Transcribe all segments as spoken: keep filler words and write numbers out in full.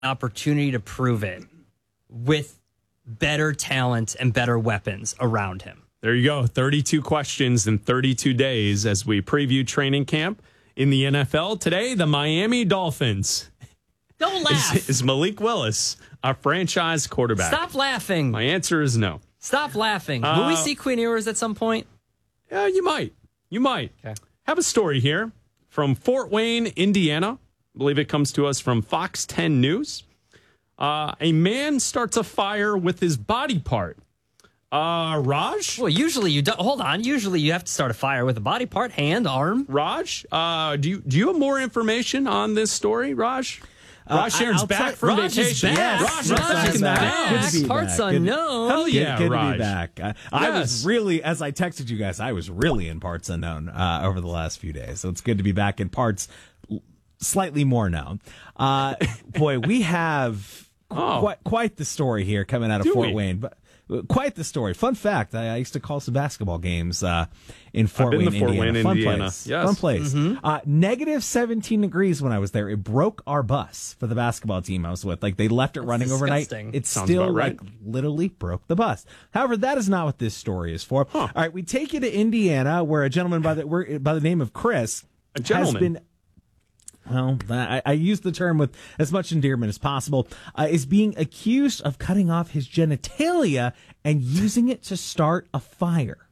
opportunity to prove it with better talent and better weapons around him. There you go. thirty-two questions in thirty-two days as we preview training camp in the N F L. Today, the Miami Dolphins. Don't laugh. Is, is Malik Willis a franchise quarterback? Stop laughing. My answer is no. Stop laughing. Uh, Will we see Queen Ewers at some point? Yeah, you might. You might. Okay. Have a story here from Fort Wayne, Indiana. I believe it comes to us from Fox ten News. Uh, a man starts a fire with his body part. Uh, Raj? Well, usually you don't. Hold on. Usually you have to start a fire with a body part, hand, arm. Raj, uh, do you do you have more information on this story, Raj? Raj Sharon's I'll back tell- from Raj is vacation. back. Raj is Raj back. is back. Good to be Parts back. Good- unknown. Hell Good, yeah, good to Raj. be back. I, I Yes. was really, as I texted you guys, I was really in parts unknown uh, over the last few days. So it's good to be back in parts l- slightly more known. Uh, boy, we have Oh. quite, quite the story here coming out of Do Fort we? Wayne. But uh, quite the story. Fun fact: I, I used to call some basketball games uh, in Fort been Wayne, to Fort Indiana. Wayne, Fun Indiana. place. Yes. Fun place. Uh, negative seventeen degrees when I was there. It broke our bus for the basketball team I was with. Like they left it running disgusting. overnight. It Sounds still about right. like literally broke the bus. However, that is not what this story is for. Huh. All right, we take you to Indiana, where a gentleman by the where, by the name of Chris A has gentleman. been. Well, I, I use the term with as much endearment as possible. Uh, is being accused of cutting off his genitalia and using it to start a fire.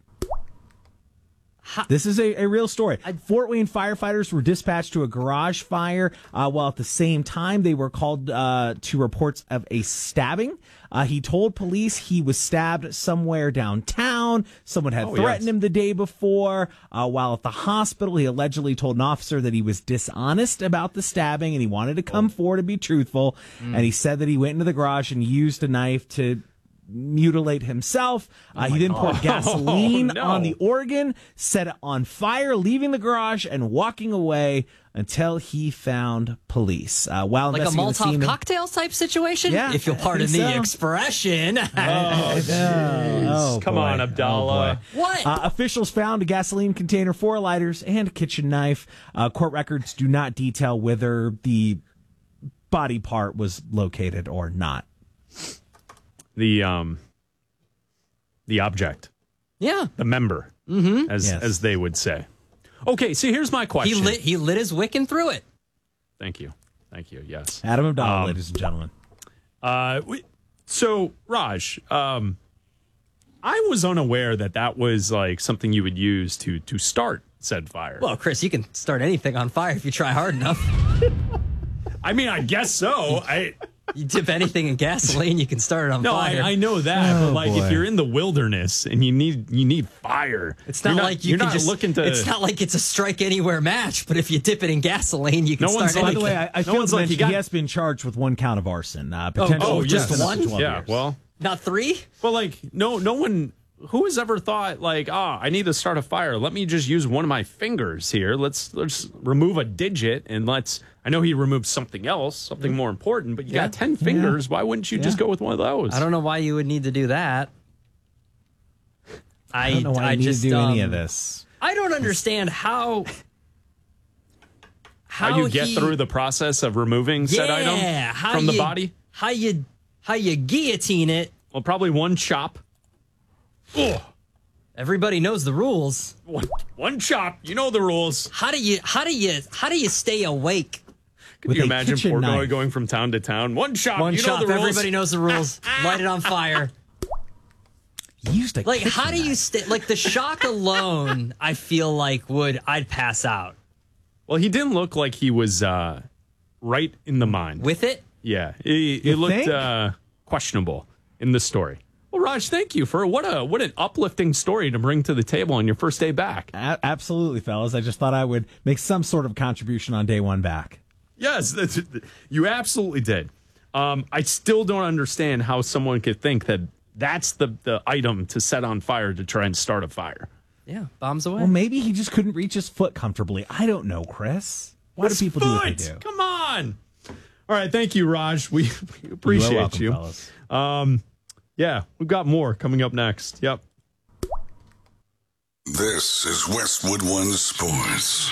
This is a, a real story. Fort Wayne firefighters were dispatched to a garage fire, uh, while at the same time they were called uh, to reports of a stabbing. Uh, he told police he was stabbed somewhere downtown. Someone had Oh, threatened yes. him the day before. Uh, while at the hospital, he allegedly told an officer that he was dishonest about the stabbing and he wanted to come forward and be truthful. And he said that he went into the garage and used a knife to mutilate himself. Uh, he then poured gasoline Oh, no. on the organ, set it on fire, leaving the garage and walking away until he found police. Uh, while Like a investigating the Molotov scene- cocktail type situation? Yeah, If you'll I pardon think the so. expression. Oh, oh, Come boy. on, Abdallah. Oh, boy. What? Uh, officials found a gasoline container, four lighters, and a kitchen knife. Uh, court records do not detail whether the body part was located or not. The um, the object, Yeah. the member, mm-hmm. as Yes. as they would say. Okay, so here's my He question. lit, he lit his wick and threw it. Thank you, thank you. Yes. Adam Abdallah, Um, ladies and gentlemen. Uh, we, so Raj, um, I was unaware that that was like something you would use to to start said fire. Well, Chris, you can start anything on fire if you try hard enough. I mean, I guess so. I You dip anything in gasoline, you can start it on no, fire. I, I know that, Oh, but like boy. if you're in the wilderness and you need you need fire, It's not, you're like you you're can not just looking to. It's not like it's a strike anywhere match. But if you dip it in gasoline, you can No start one's like- By anything. the way, I, I No failed one's to like, mention you got- he has been charged with one count of arson. Uh, potential oh, for just up to one? twelve yeah. years. Well, Not three. well, like no, no one. Who has ever thought like, ah, I need to start a fire. Let me just use one of my fingers here. Let's let's remove a digit and let's. I know he removed something else, something more important, but you Yeah. got ten fingers. Why wouldn't you just Yeah. go with one of those? I don't know why you would need to do that. I, I don't know why I you need just to do any um, of this. I don't understand how How, you get he- through the process of removing said yeah, item how from you, the body? How you how you guillotine it? Well, probably one chop. Oh, Everybody knows the rules. one, one chop. You know the rules. How do you how do you how do you stay awake? Could With you a imagine kitchen Portnoy knife. going from town to town? One chop. One you chop. know the rules. Everybody knows the rules. Light it on fire. He used a Like kitchen how do you knife. stay? Like the shock alone, I feel like would I'd pass out Well, he didn't look like he was uh, right in the mind. with it. Yeah, it, You it looked think? uh, questionable in the story. Well, Raj, thank you for what a what an uplifting story to bring to the table on your first day back. A- absolutely, fellas. I just thought I would make some sort of contribution on day one back. Yes, that's, you absolutely did. Um, I still don't understand how someone could think that that's the, the item to set on fire to try and start a fire. Yeah, bombs away. Well, maybe he just couldn't reach his foot comfortably. I don't know, Chris. Why His do people do what they foot! do? Come on. All right, thank you, Raj. We, we appreciate You are welcome, you. fellas. Um, yeah, we've got more coming up next. Yep. This is Westwood One Sports.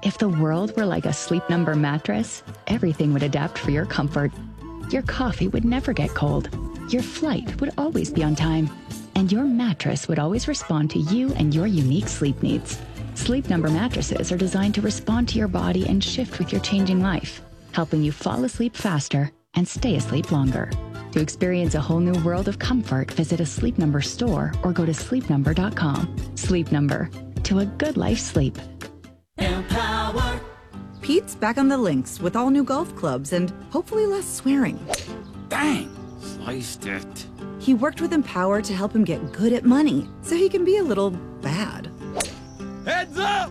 If the world were like a Sleep Number mattress, everything would adapt for your comfort. Your coffee would never get cold. Your flight would always be on time. And your mattress would always respond to you and your unique sleep needs. Sleep Number mattresses are designed to respond to your body and shift with your changing life, helping you fall asleep faster and stay asleep longer. To experience a whole new world of comfort, visit a Sleep Number store or go to sleep number dot com. Sleep Number. To a good life sleep. Empower. Pete's back on the links with all new golf clubs and hopefully less swearing. Dang, sliced it. He worked with Empower to help him get good at money so he can be a little bad. Heads up!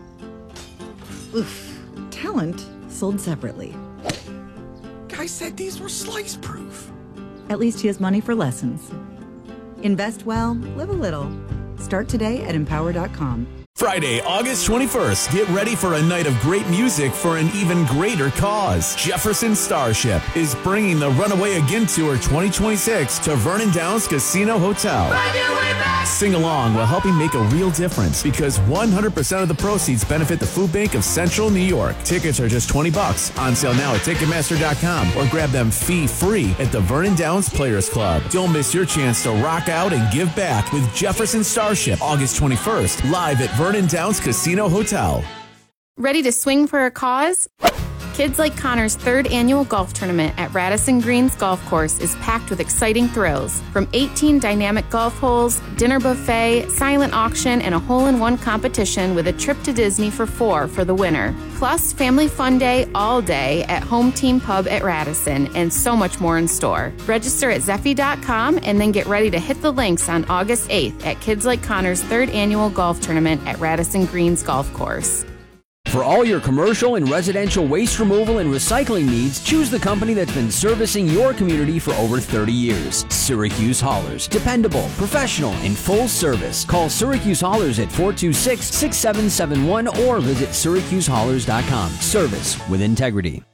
Oof. Talent sold separately. Guy said these were slice proof. At least he has money for lessons. Invest well, live a little. Start today at empower dot com. Friday, August twenty-first. Get ready for a night of great music for an even greater cause. Jefferson Starship is bringing the Runaway Again Tour twenty twenty-six to Vernon Downs Casino Hotel. Sing along while helping make a real difference because one hundred percent of the proceeds benefit the Food Bank of Central New York. Tickets are just twenty bucks. On sale now at Ticketmaster dot com or grab them fee-free at the Vernon Downs Players Club. Don't miss your chance to rock out and give back with Jefferson Starship, August twenty-first, live at Vernon Downs Casino Hotel. Ready to swing for a cause? Kids Like Connor's third annual golf tournament at Radisson Greens Golf Course is packed with exciting thrills. From eighteen dynamic golf holes, dinner buffet, silent auction, and a hole-in-one competition with a trip to Disney for four for the winner. Plus, family fun day all day at Home Team Pub at Radisson, and so much more in store. Register at Zeffy dot com and then get ready to hit the links on August eighth at Kids Like Connor's third annual golf tournament at Radisson Greens Golf Course. For all your commercial and residential waste removal and recycling needs, choose the company that's been servicing your community for over thirty years. Syracuse Haulers. Dependable, professional, and full service. Call Syracuse Haulers at four two six, six seven seven one or visit syracuse haulers dot com. Service with integrity.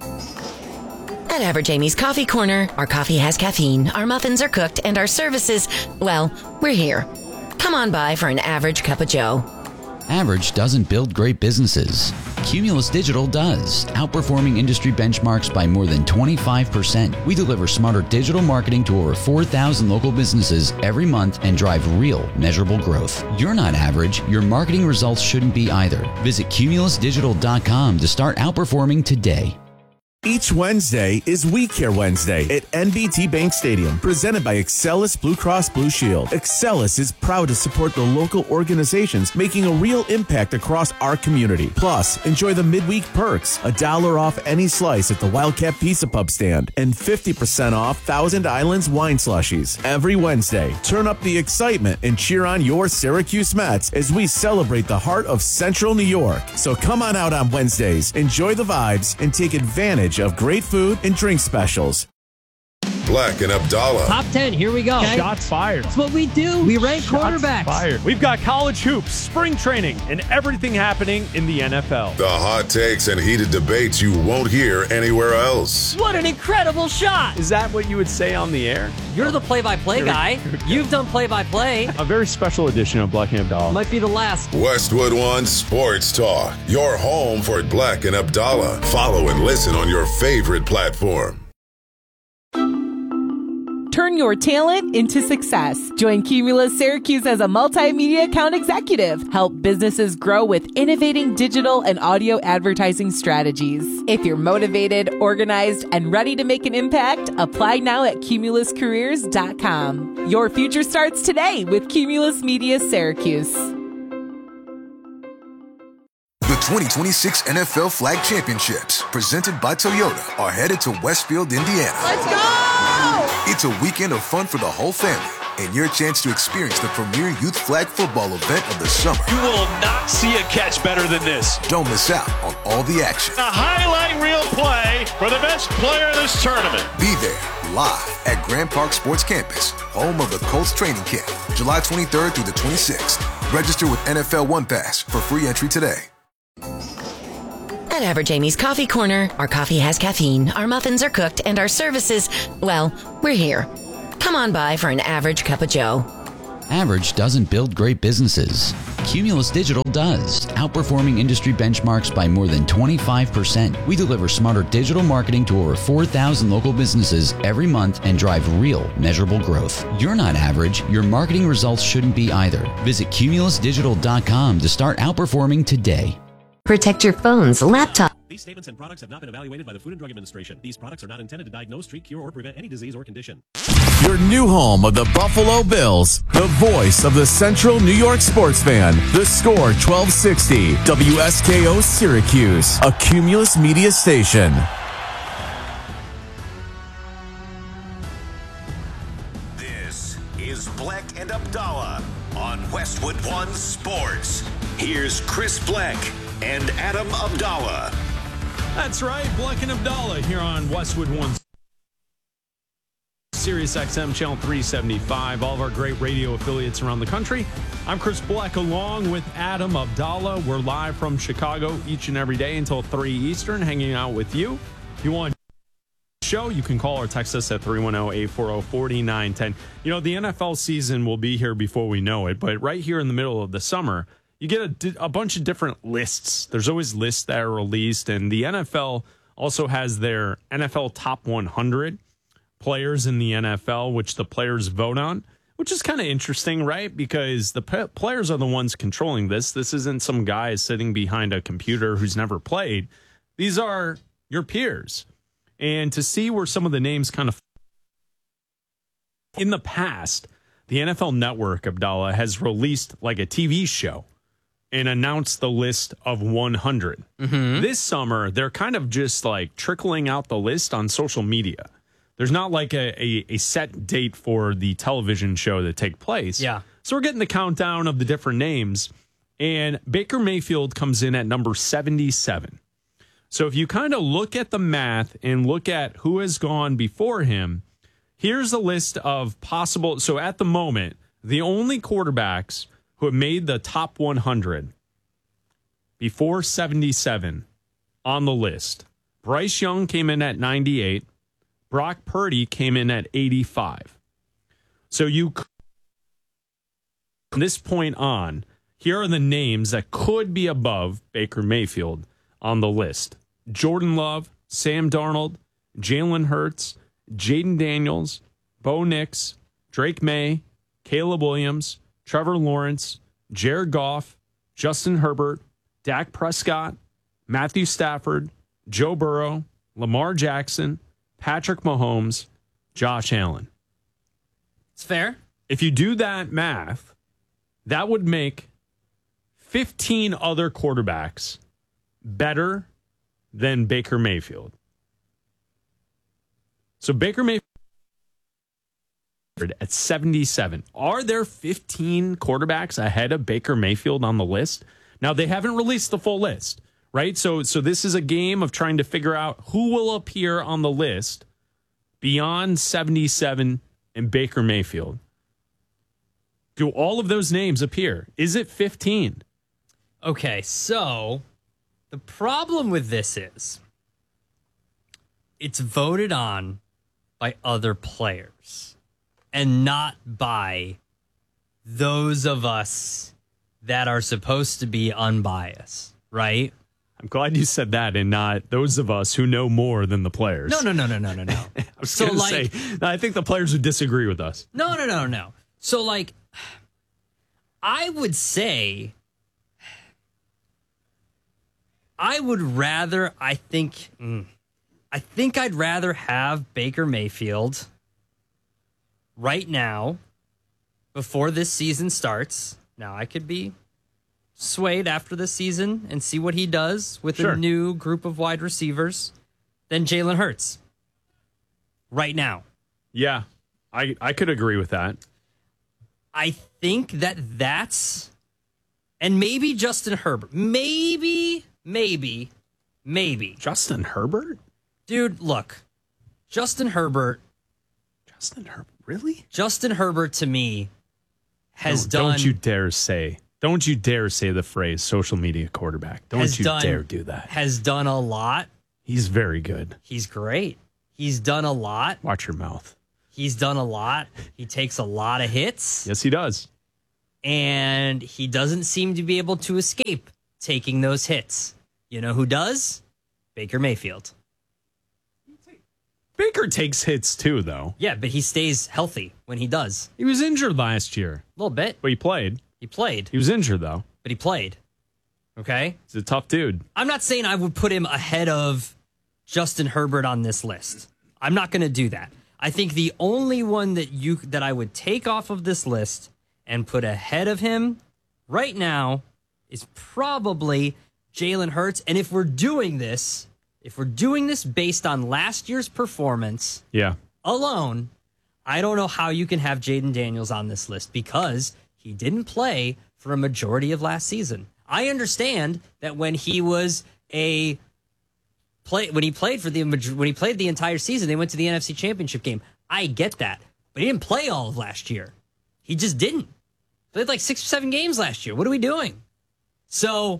At Average Amy's Coffee Corner, our coffee has caffeine, our muffins are cooked, and our services, well, we're here. Come on by for an average cup of joe. Average doesn't build great businesses. Cumulus Digital does, outperforming industry benchmarks by more than twenty-five percent. We deliver smarter digital marketing to over four thousand local businesses every month and drive real, measurable growth. You're not average. Your marketing results shouldn't be either. Visit cumulus digital dot com to start outperforming today. Each Wednesday is We Care Wednesday at N B T Bank Stadium, presented by Excelis Blue Cross Blue Shield. Excelis is proud to support the local organizations making a real impact across our community. Plus, enjoy the midweek perks, a dollar off any slice at the Wildcat Pizza Pub stand, and fifty percent off Thousand Islands wine slushies. Every Wednesday, turn up the excitement and cheer on your Syracuse Mets as we celebrate the heart of Central New York. So come on out on Wednesdays, enjoy the vibes, and take advantage of great food and drink specials. Black and Abdallah. Top ten, here we go. Okay. Shots fired. That's what we do. We rank Shots quarterbacks. Fired. We've got college hoops, spring training, and everything happening in the N F L. The hot takes and heated debates you won't hear anywhere else. What an incredible shot. Is that what you would say on the air? You're the play-by-play guy. You've done play-by-play. A very special edition of Black and Abdallah. Might be the last. Westwood One Sports Talk. Your home for Black and Abdallah. Follow and listen on your favorite platform. Turn your talent into success. Join Cumulus Syracuse as a multimedia account executive. Help businesses grow with innovating digital and audio advertising strategies. If you're motivated, organized, and ready to make an impact, apply now at cumulus careers dot com. Your future starts today with Cumulus Media Syracuse. The twenty twenty-six N F L Flag Championships, presented by Toyota, are headed to Westfield, Indiana. Let's go! It's a weekend of fun for the whole family and your chance to experience the premier youth flag football event of the summer. You will not see a catch better than this. Don't miss out on all the action. A highlight reel play for the best player in this tournament. Be there live at Grand Park Sports Campus, home of the Colts training camp, July twenty-third through the twenty-sixth. Register with N F L One Pass for free entry today. At Average Amy's Coffee Corner, our coffee has caffeine, our muffins are cooked, and our services, well, we're here. Come on by for an average cup of joe. Average doesn't build great businesses. Cumulus Digital does, outperforming industry benchmarks by more than twenty-five percent. We deliver smarter digital marketing to over four thousand local businesses every month and drive real, measurable growth. You're not average. Your marketing results shouldn't be either. Visit cumulus digital dot com to start outperforming today. Protect your phones, laptop. These statements and products have not been evaluated by the Food and Drug Administration. These products are not intended to diagnose, treat, cure, or prevent any disease or condition. Your new home of the Buffalo Bills, the voice of the Central New York sports fan. The Score twelve sixty, W S K O Syracuse, a Cumulus media station. This is Black and Abdallah on Westwood One Sports. Here's Chris Black and Adam Abdallah. That's right, Black and Abdallah here on Westwood One, Sirius X M Channel three seventy-five, all of our great radio affiliates around the country. I'm Chris Black along with Adam Abdallah. We're live from Chicago each and every day until three Eastern, hanging out with you. If you want the show, you can call or text us at three one zero, eight four zero, four nine one zero. You know, the N F L season will be here before we know it, but right here in the middle of the summer, you get a, a bunch of different lists. There's always lists that are released, and the N F L also has their N F L Top one hundred players in the N F L, which the players vote on, which is kind of interesting, right? Because the p- players are the ones controlling this. This isn't some guy sitting behind a computer who's never played. These are your peers. And to see where some of the names kind of... In the past, the N F L Network, Abdallah, has released like a T V show and announced the list of one hundred. Mm-hmm. This summer, they're kind of just like trickling out the list on social media. There's not like a, a, a set date for the television show to take place. Yeah. So we're getting the countdown of the different names. And Baker Mayfield comes in at number seventy-seven. So if you kind of look at the math and look at who has gone before him, here's a list of possible. So at the moment, the only quarterbacks who have made the top one hundred before seventy-seven on the list. Bryce Young came in at ninety-eight. Brock Purdy came in at eighty-five. So you, from this point on, here are the names that could be above Baker Mayfield on the list. Jordan Love, Sam Darnold, Jalen Hurts, Jaden Daniels, Bo Nix, Drake May, Caleb Williams, Trevor Lawrence, Jared Goff, Justin Herbert, Dak Prescott, Matthew Stafford, Joe Burrow, Lamar Jackson, Patrick Mahomes, Josh Allen. It's fair. If you do that math, that would make fifteen other quarterbacks better than Baker Mayfield. So Baker Mayfield at seventy-seven. Are there fifteen quarterbacks ahead of Baker Mayfield on the list? Now, they haven't released the full list, right? So, so this is a game of trying to figure out who will appear on the list beyond seventy-seven and Baker Mayfield. Do all of those names appear? Is it fifteen? Okay, so the problem with this is it's voted on by other players and not by those of us that are supposed to be unbiased, right? I'm glad you said that and not those of us who know more than the players. No, no, no, no, no, no, no. I was So, going to like- say, I think the players would disagree with us. No, no, no, no. So, like, I would say, I would rather, I think, mm, I think I'd rather have Baker Mayfield right now before this season starts. Now, I could be swayed after the season and see what he does with Sure. a new group of wide receivers than Jalen Hurts right now. Yeah, I, I could agree with that. I think that that's, and maybe Justin Herbert. Maybe, maybe, maybe. Justin Herbert? Dude, look. Justin Herbert. Justin Herbert, really? Justin Herbert, to me, has don't, done. Don't you dare say, don't you dare say the phrase social media quarterback. Don't has you done- dare do that. Has done a lot. He's very good. He's great. He's done a lot. Watch your mouth. He's done a lot. He takes a lot of hits. Yes, he does. and he doesn't seem to be able to escape taking those hits. You know who does? Baker Mayfield. Baker takes hits too, though. Yeah, but he stays healthy when he does. He was injured last year. A little bit. But he played. He played. He was injured, though. But he played. Okay? He's a tough dude. I'm not saying I would put him ahead of Justin Herbert on this list. I'm not going to do that. I think the only one that you that I would take off of this list and put ahead of him right now is probably Jalen Hurts. And if we're doing this, if we're doing this based on last year's performance yeah. alone, I don't know how you can have Jaden Daniels on this list because he didn't play for a majority of last season. I understand that when he was a play when he played for the when he played the entire season, they went to the N F C Championship game. I get that, but he didn't play all of last year. He just didn't. Played like six or seven games last year. What are we doing? So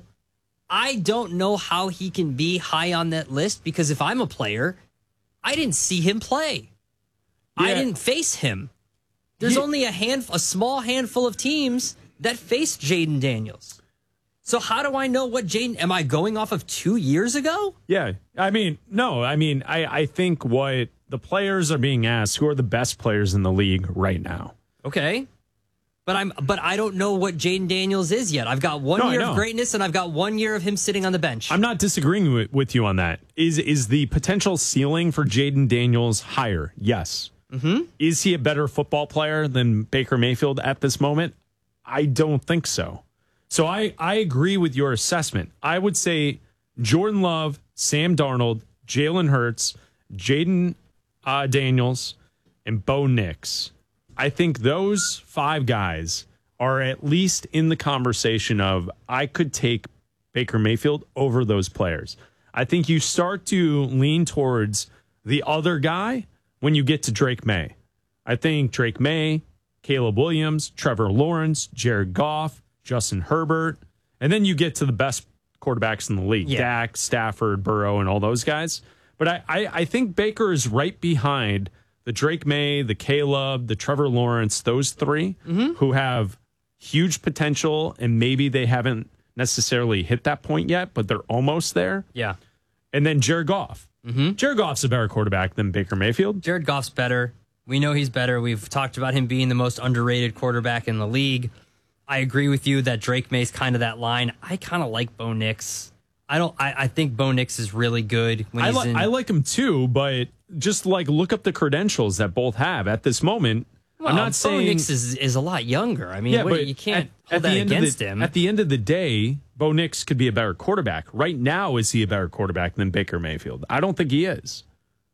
I don't know how he can be high on that list because if I'm a player, I didn't see him play. Yeah. I didn't face him. There's yeah. only a hand, a small handful of teams that faced Jaden Daniels. So how do I know what Jaden? Am I going off of two years ago? Yeah, I mean, no, I mean, I, I think what the players are being asked, who are the best players in the league right now? Okay. But I'm, but I don't know what Jaden Daniels is yet. I've got one no, year of greatness, and I've got one year of him sitting on the bench. I'm not disagreeing with, with you on that. Is is the potential ceiling for Jaden Daniels higher? Yes. Mm-hmm. Is he a better football player than Baker Mayfield at this moment? I don't think so. So I, I agree with your assessment. I would say Jordan Love, Sam Darnold, Jalen Hurts, Jaden uh, Daniels, and Bo Nix. I think those five guys are at least in the conversation of I could take Baker Mayfield over those players. I think you start to lean towards the other guy when you get to Drake May. I think Drake May, Caleb Williams, Trevor Lawrence, Jared Goff, Justin Herbert, and then you get to the best quarterbacks in the league, yeah. Dak, Stafford, Burrow, and all those guys. But I, I, I think Baker is right behind the Drake May, the Caleb, the Trevor Lawrence, those three mm-hmm. who have huge potential, and maybe they haven't necessarily hit that point yet, but they're almost there. Yeah. And then Jared Goff. Mm-hmm. Jared Goff's a better quarterback than Baker Mayfield. Jared Goff's better. We know he's better. We've talked about him being the most underrated quarterback in the league. I agree with you that Drake May's kind of that line. I kind of like Bo Nix. I don't. I, I think Bo Nix is really good when I he's li- in. I like him too, but just like look up the credentials that both have at this moment. Well, I'm not Bo saying Nix is, is a lot younger. I mean, yeah, what, but you can't at, hold at that the end against the, him. At the end of the day, Bo Nix could be a better quarterback. Right now, is he a better quarterback than Baker Mayfield? I don't think he is.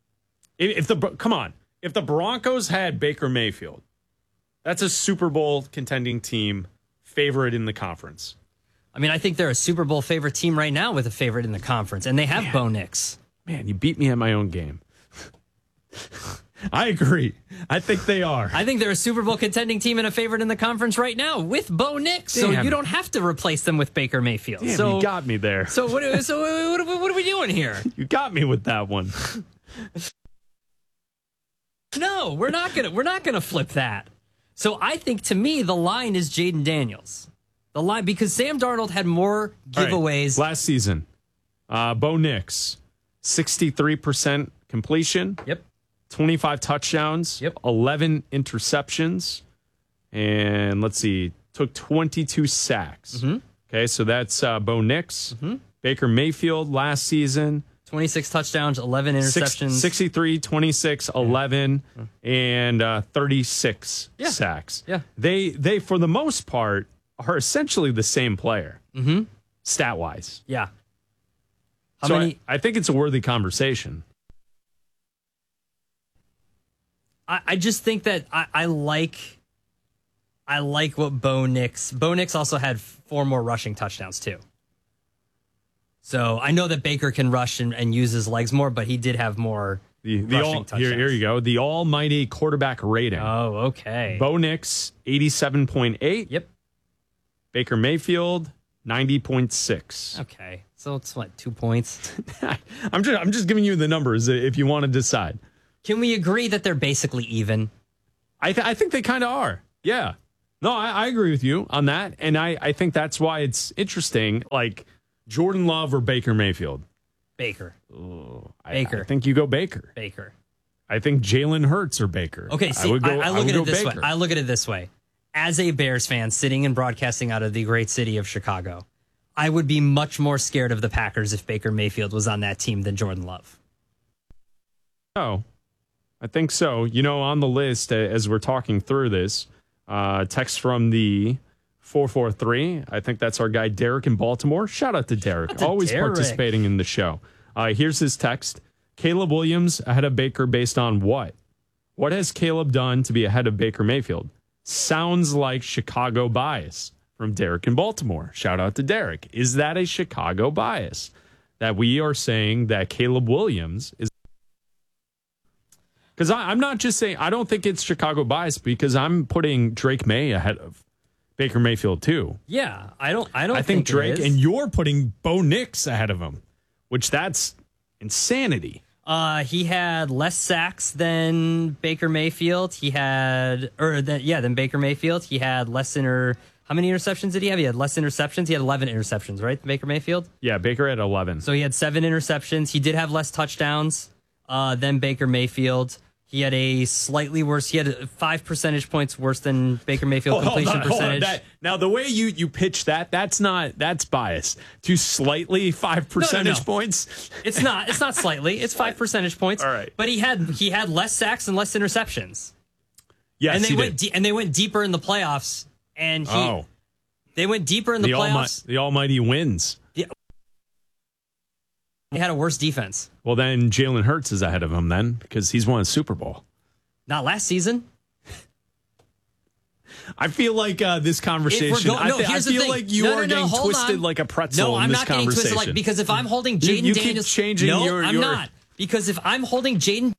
If, if the come on, if the Broncos had Baker Mayfield, that's a Super Bowl contending team. Favorite in the conference. I mean, I think they're a Super Bowl favorite team right now with a favorite in the conference, and they have Man. Bo Nix. Man, you beat me at my own game. I agree. I think they are. I think they're a Super Bowl contending team and a favorite in the conference right now with Bo Nix. So Damn. you don't have to replace them with Baker Mayfield. Damn, so you got me there. So what? So what, what, what are we doing here? You got me with that one. No, we're not gonna. We're not gonna flip that. So I think, to me, the line is Jaden Daniels. The line, because Sam Darnold had more giveaways. Right. Last season, uh, Bo Nix, sixty-three percent completion. Yep. twenty-five touchdowns. Yep. eleven interceptions. And let's see, took twenty-two sacks. Mm-hmm. Okay, so that's uh, Bo Nix. Mm-hmm. Baker Mayfield last season. twenty-six touchdowns, eleven interceptions. Six, sixty-three, twenty-six, eleven, yeah. and uh, thirty-six yeah. sacks. Yeah. They, they, for the most part, are essentially the same player, mm-hmm. stat-wise. Yeah. How so many? I, I think it's a worthy conversation. I, I just think that I, I like I like what Bo Nix... Bo Nix also had four more rushing touchdowns, too. So I know that Baker can rush and, and use his legs more, but he did have more the, the rushing all, touchdowns. Here, here you go. The almighty quarterback rating. Oh, okay. Bo Nix, eighty-seven point eight. Yep. Baker Mayfield, ninety point six. Okay. So it's what, two points? I'm just I'm just giving you the numbers if you want to decide. Can we agree that they're basically even? I th- I think they kind of are. Yeah. No, I, I agree with you on that. And I, I think that's why it's interesting. Like Jordan Love or Baker Mayfield? Baker. Ooh, Baker. I, I think you go Baker. Baker. I think Jalen Hurts or Baker. Okay, see, I, would go, I, I I look would at go it this Baker. way. I look at it this way. As a Bears fan sitting and broadcasting out of the great city of Chicago, I would be much more scared of the Packers if Baker Mayfield was on that team than Jordan Love. Oh, I think so. You know, on the list, uh, as we're talking through this, uh, text from the four four three. I think that's our guy, Derek in Baltimore. Shout out to Derek. Shout out to Always Derek. participating in the show. Uh, here's his text. Caleb Williams ahead of Baker based on what? What has Caleb done to be ahead of Baker Mayfield? Sounds like Chicago bias from Derek in Baltimore. Shout out to Derek. Is that a Chicago bias that we are saying that Caleb Williams is? Because I'm not just saying, I don't think it's Chicago bias because I'm putting Drake May ahead of Baker Mayfield too. Yeah, I don't. I don't. I think, think Drake it is. and you're putting Bo Nix ahead of him, which that's insanity. Uh, he had less sacks than Baker Mayfield. He had, or than, yeah, than Baker Mayfield. He had less inter. How many interceptions did he have? He had less interceptions. He had eleven interceptions, right? Baker Mayfield. Yeah, Baker had eleven. So he had seven interceptions. He did have less touchdowns uh, than Baker Mayfield. He had a slightly worse. He had five percentage points worse than Baker Mayfield Oh, hold completion on, hold on. percentage. That, now, the way you you pitch that, that's not that's biased. To slightly five percentage no. points. It's not. It's not slightly. It's five percentage points. All right. But he had he had less sacks and less interceptions. Yes, and they he went did. de- and they went deeper in the playoffs. And he Oh. they went deeper in the, The, almi- playoffs. the almighty wins. They had a worse defense. Well, then Jalen Hurts is ahead of him then because he's won a Super Bowl. Not last season. I feel like uh, this If we're conversation. going- I, no, thi- I here's the feel thing. like you No, are no, no, getting hold twisted on. like a pretzel No, in I'm this not getting conversation. twisted like because if I'm holding You- Jaden you keep Daniels, changing no, your- I'm your- not because if I'm holding Jaden.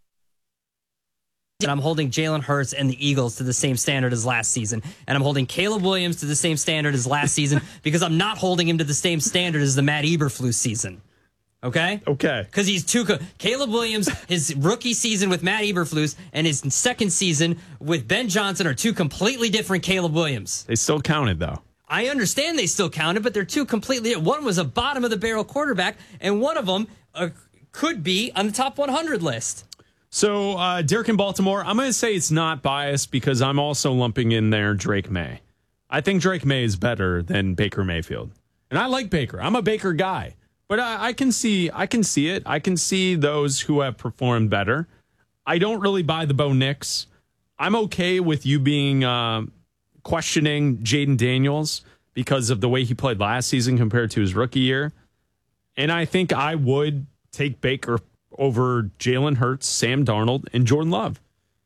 And I'm holding Jalen Hurts and the Eagles to the same standard as last season. And I'm holding Caleb Williams to the same standard as last season because I'm not holding him to the same standard as the Matt Eberflus season. Okay? Okay. Because he's too co- Caleb Williams, his rookie season with Matt Eberflus and his second season with Ben Johnson are two completely different Caleb Williams. They still counted, though. I understand they still counted, but they're two completely. One was a bottom of the barrel quarterback, and one of them uh, could be on the top one hundred list. So, uh, Derek in Baltimore, I'm going to say it's not biased because I'm also lumping in there Drake May. I think Drake May is better than Baker Mayfield. And I like Baker. I'm a Baker guy. But I, I can see I can see it. I can see those who have performed better. I don't really buy the Bo Nix. I'm okay with you being uh, questioning Jaden Daniels because of the way he played last season compared to his rookie year. And I think I would take Baker over Jalen Hurts, Sam Darnold, and Jordan Love.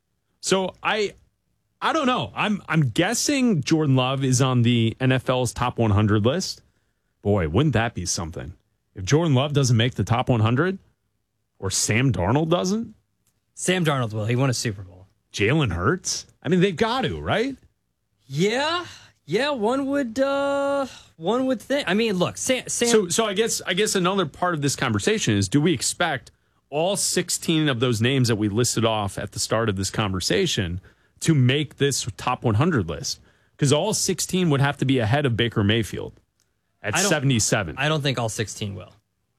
So I I don't know. I'm I'm guessing Jordan Love is on the N F L's top one hundred list. Boy, wouldn't that be something? If Jordan Love doesn't make the top one hundred or Sam Darnold doesn't? Sam Darnold will. He won a Super Bowl. Jalen Hurts? I mean, they've got to, right? Yeah. Yeah, one would uh one would think. I mean, look, Sam, Sam So so I guess I guess another part of this conversation is do we expect all sixteen of those names that we listed off at the start of this conversation to make this top one hundred list? Because all sixteen would have to be ahead of Baker Mayfield at I don't- seventy-seven. I don't think all sixteen will.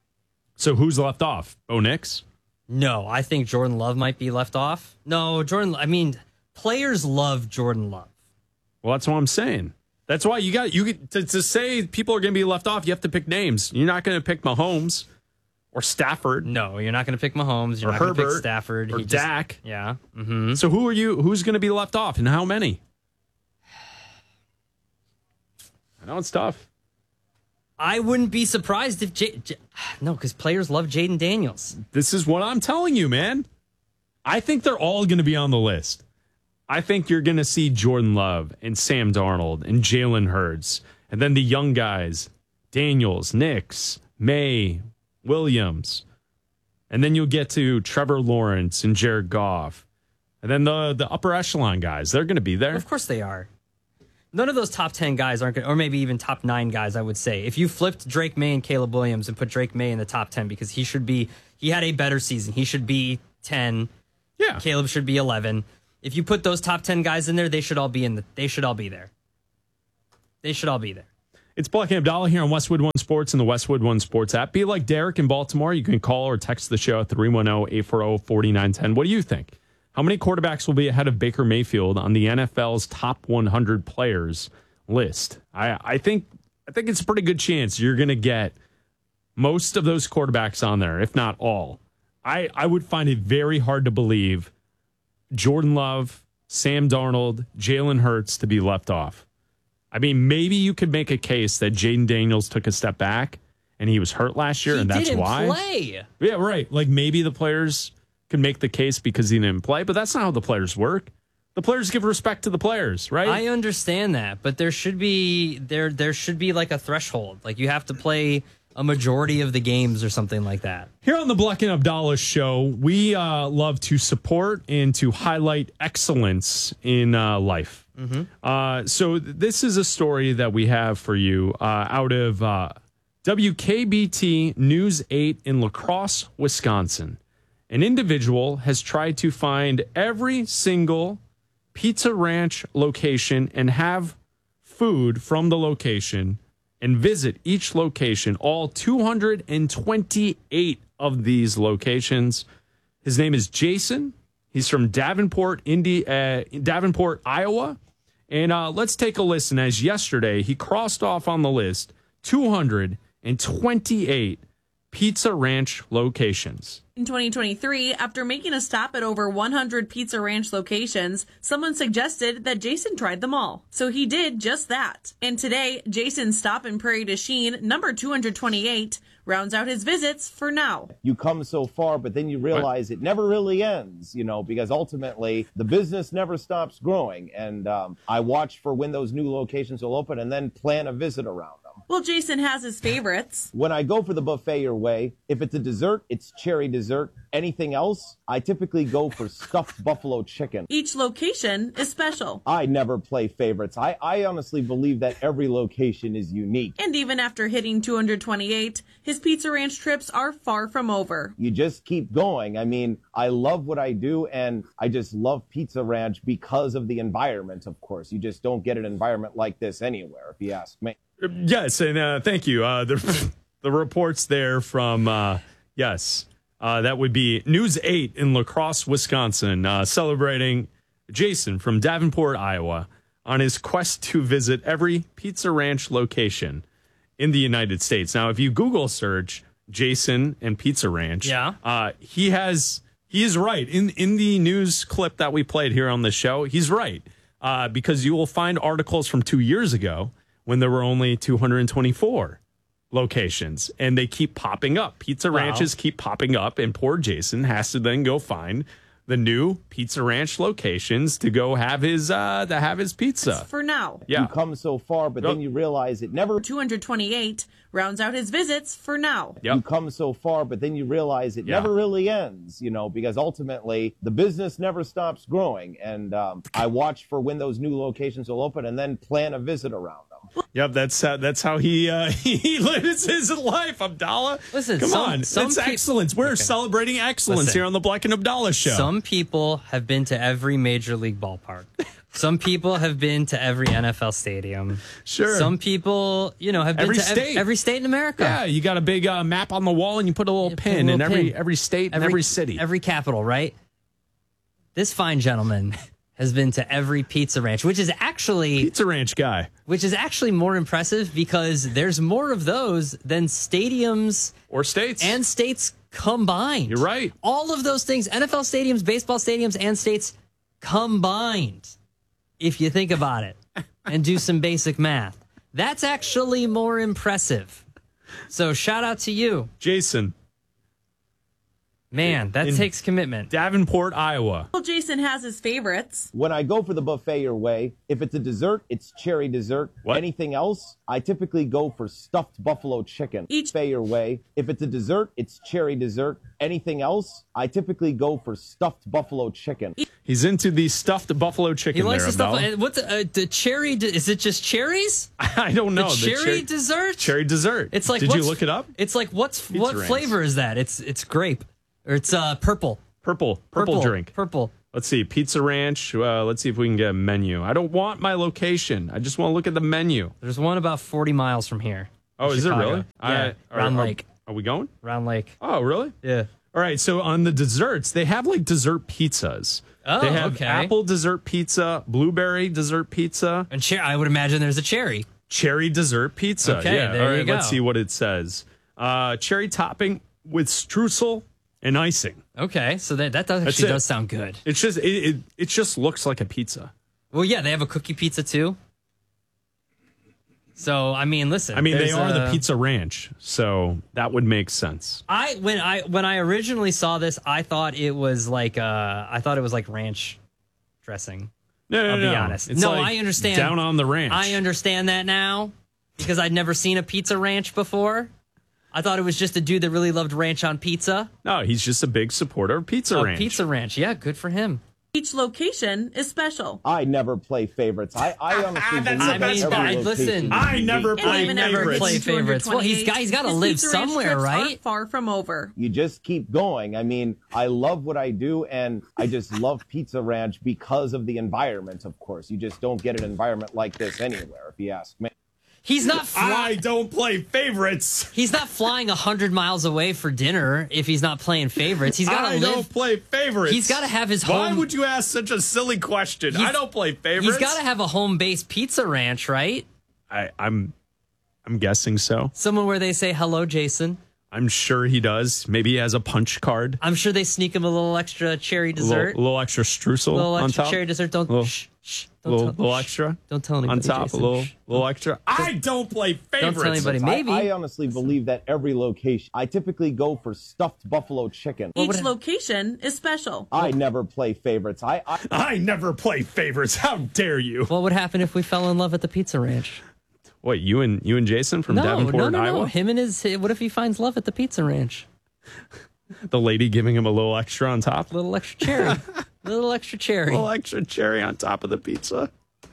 So who's left off? Bo Nix? No, I think Jordan Love might be left off. No, Jordan, I mean, players love Jordan Love. Well, that's what I'm saying. That's why you got you get- to, to say people are going to be left off. You have to pick names. You're not going to pick Mahomes or Stafford. No, you're not going to pick Mahomes. You're or not going to pick Herbert Stafford. or He just- Dak. yeah. Mm-hmm. So who are you? Who's going to be left off, and how many? I know it's tough. I wouldn't be surprised if J- J- no, because players love Jaden Daniels. This is what I'm telling you, man. I think they're all going to be on the list. I think you're going to see Jordan Love and Sam Darnold and Jalen Hurts, and then the young guys, Daniels, Nix, May, Williams, and then you'll get to Trevor Lawrence and Jared Goff, and then the the upper echelon guys. They're going to be there. Of course they are. None of those top ten guys aren't going to, or maybe even top nine guys, I would say. If you flipped Drake May and Caleb Williams and put Drake May in the top ten because he should be, he had a better season. He should be ten. Yeah. Caleb should be eleven. If you put those top ten guys in there, they should all be in the. They should all be there. They should all be there. It's Black and Abdallah here on Westwood One Sports and the Westwood One Sports app. Be like Derek in Baltimore. You can call or text the show at three one zero, eight four zero, four nine one zero. What do you think? How many quarterbacks will be ahead of Baker Mayfield on the N F L's top one hundred players list? I, I think I think it's a pretty good chance you're going to get most of those quarterbacks on there, if not all. I, I would find it very hard to believe Jordan Love, Sam Darnold, Jalen Hurts to be left off. I mean, maybe you could make a case that Jaden Daniels took a step back and he was hurt last year, he and that's didn't why. Play. Yeah, right. Like maybe the players could make the case because he didn't play, but that's not how the players work. The players give respect to the players, right? I understand that, but there should be there there should be like a threshold. Like you have to play a majority of the games or something like that. Here on the Black and Abdallah show, we uh, love to support and to highlight excellence in uh, life. Mm-hmm. Uh, so th- this is a story that we have for you uh, out of uh, W K B T News eight in La Crosse, Wisconsin. An individual has tried to find every single Pizza Ranch location and have food from the location and visit each location, all two hundred twenty-eight of these locations. His name is Jason. He's from Davenport, Indi- uh, Davenport, Iowa. And uh, let's take a listen, as yesterday he crossed off on the list two hundred twenty-eight Pizza Ranch locations. In twenty twenty-three, after making a stop at over one hundred Pizza Ranch locations, someone suggested that Jason tried them all. So he did just that. And today, Jason's stop in Prairie du Chien, number two hundred twenty-eight, rounds out his visits for now. You come so far, but then you realize it never really ends, you know, because ultimately the business never stops growing. And um, I watch for when those new locations will open and then plan a visit around them. Well, Jason has his favorites. When I go for the buffet your way, if it's a dessert, it's cherry dessert. Anything else, I typically go for stuffed buffalo chicken. Each location is special. I never play favorites. I, I honestly believe that every location is unique. And even after hitting two hundred twenty-eight, his Pizza Ranch trips are far from over. You just keep going. I mean, I love what I do, and I just love Pizza Ranch because of the environment, of course. You just don't get an environment like this anywhere, if you ask me. Yes, and uh, thank you. Uh, the, the reports there from, uh, yes, uh, that would be News eight in La Crosse, Wisconsin, uh, celebrating Jason from Davenport, Iowa, on his quest to visit every Pizza Ranch location in the United States. Now, if you Google search Jason and Pizza Ranch, yeah. uh, he has he is right. In, in the news clip that we played here on the show, he's right, uh, because you will find articles from two years ago when there were only two hundred twenty-four locations, and they keep popping up. Pizza Wow. Ranches keep popping up, and poor Jason has to then go find the new Pizza Ranch locations to go have his uh to have his pizza. For now. Yeah. You come so far, but then you realize it never... two hundred twenty-eight rounds out his visits for now. Yep. You come so far, but then you realize it Yeah. never really ends, you know, because ultimately the business never stops growing. And um, I watch for when those new locations will open and then plan a visit around them. Yep, that's how, that's how he uh, he lives his life, Abdallah. Listen, come some- on, some it's peop- excellence. We're Okay. celebrating excellence Listen. here on the Black and Abdallah show. Some people have been to every major league ballpark. Some people have been to every N F L stadium. Sure. Some people, you know, have been Every to ev- state. every state in America. Yeah, you got a big uh, map on the wall, and you put a little Put a pin little in every pin. every state and every city. every capital, right? This fine gentleman has been to every Pizza Ranch, which is actually Pizza Ranch guy. which is actually more impressive because there's more of those than stadiums or states and states combined. You're right. All of those things, N F L stadiums, baseball stadiums, and states combined, if you think about it and do some basic math. That's actually more impressive. So shout out to you, Jason. Man, that In takes commitment. Davenport, Iowa. Well, Jason has his favorites. When I go for the buffet your way, if it's a dessert, it's cherry dessert. What? Anything else, I typically go for stuffed buffalo chicken. Each buffet your way, if it's a dessert, it's cherry dessert. Anything else, I typically go for stuffed buffalo chicken. He's into the stuffed buffalo chicken. He likes there, the stuff. Abdallah. What's uh, the cherry? Is it just cherries? I don't know. The The cherry cherry- dessert. Cherry dessert. It's like. Did you what's- look it up? It's like what's Pizza what Ranch. flavor is that? It's it's grape or it's uh purple. Purple. Purple drink. Purple. Let's see. Pizza Ranch. Uh, let's see if we can get a menu. I don't want my location. I just want to look at the menu. There's one about forty miles from here. Oh, is Chicago. it really? Yeah, I, Round are, Lake. Are, are we going? Round Lake. Oh, really? Yeah. All right. So on the desserts, they have like dessert pizzas. Oh, they have okay. apple dessert pizza, blueberry dessert pizza, and cher- I would imagine there's a cherry. Cherry dessert pizza. Okay, yeah. there All right, you go. Let's see what it says. Uh, cherry topping with streusel and icing. Okay, so that that does, That's actually it. does sound good. It's just it, it it just looks like a pizza. Well, yeah, they have a cookie pizza too. So I mean, listen. I mean, they there's are the a- Pizza Ranch, so that would make sense. I when I when I originally saw this, I thought it was like uh I thought it was like ranch dressing. No, no, I'll no. be honest. It's no, like I understand. down on the ranch. I understand that now because I'd never seen a pizza ranch before. I thought it was just a dude that really loved ranch on pizza. No, he's just a big supporter of Pizza Oh, Ranch. Pizza Ranch. Yeah, good for him. Each location is special. I never play favorites. I, I honestly believe I that mean, every I, location listen. is I never unique. play I never favorites. play favorites. Well, he's got he's got to His live Pizza Ranch somewhere, trips right? aren't far from over. You just keep going. I mean, I love what I do, and I just love Pizza Ranch because of the environment, of course. You just don't get an environment like this anywhere, if you ask me. He's not. Fly- I don't play favorites. He's not flying a hundred miles away for dinner if he's not playing favorites. He's got I to live. don't play favorites. He's got to have his Why home. would you ask such a silly question? He's- I don't play favorites. He's got to have a home-based pizza ranch, right? I, I'm, I'm guessing so. Somewhere where they say hello, Jason. I'm sure he does. Maybe he has a punch card. I'm sure they sneak him a little extra cherry dessert. A little, little extra streusel A little on extra top. cherry dessert. Don't little, shh, shh, don't little, tell, little shh. extra. Don't tell anybody, on top. Jason. A little, Shh. little extra. I don't play favorites. Don't tell anybody. Maybe. I, I honestly believe that every location, I typically go for stuffed buffalo chicken. Each location is special. I never play favorites. I, I I never play favorites. How dare you? What would happen if we fell in love at the pizza ranch? What, you and you and Jason from no, Davenport, no, no, Iowa? no. Him and his. What if he finds love at the pizza ranch? The lady giving him a little extra on top. Little extra cherry. Little extra cherry. little extra cherry on top of the pizza.